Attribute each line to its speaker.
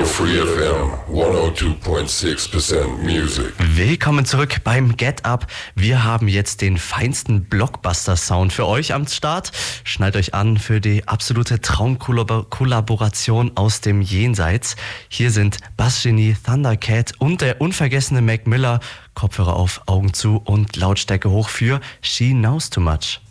Speaker 1: Radio Free FM 102.6% Music.
Speaker 2: Willkommen zurück beim Get Up. Wir haben jetzt den feinsten Blockbuster-Sound für euch am Start. Schnallt euch an für die absolute Traumkollaboration aus dem Jenseits. Hier sind Bassgenie Thundercat und der unvergessene Mac Miller. Kopfhörer auf, Augen zu und Lautstärke hoch für She Knows Too Much.